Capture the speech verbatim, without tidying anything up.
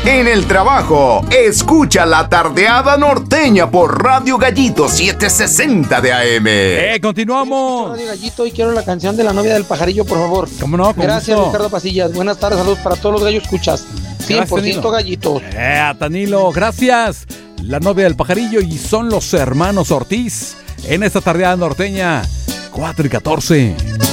En el trabajo, escucha La Tardeada Norteña por Radio Gallito setecientos sesenta de A M. Eh, continuamos. Radio Gallito y quiero la canción de La novia del pajarillo, por favor. ¿Cómo no? Gracias, gusto. Ricardo Pasillas. Buenas tardes, saludos para todos los gallos escuchas. cien por ciento gallitos. Eh, a Tanilo, gracias. La novia del pajarillo y son los hermanos Ortiz. En esta Tardeada Norteña, cuatro y catorce.